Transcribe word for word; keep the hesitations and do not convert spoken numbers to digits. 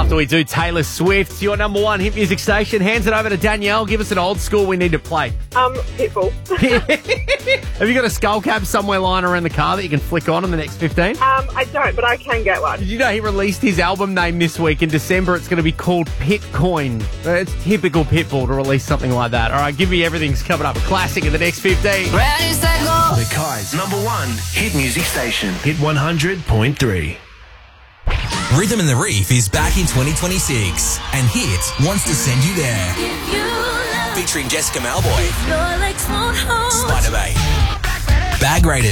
After we do Taylor Swift, your number one hit music station, hands it over to Danielle. Give us an old school we need to play. Um, Pitbull. Have you got a skull cap somewhere lying around the car that you can flick on in the next fifteen? Um, I don't, but I can get one. Did you know he released his album name this week? In December, it's going to be called Pitcoin. It's typical Pitbull to release something like that. All right, give me everything's coming up. A classic in the next fifteen. Ready, set, go. The Kai's number one hit music station. Hit one hundred point three. Rhythm in the Reef is back in twenty twenty-six, and Hit wants to send you there. Featuring Jessica Malboy, Spider Bait, Bag Raiders.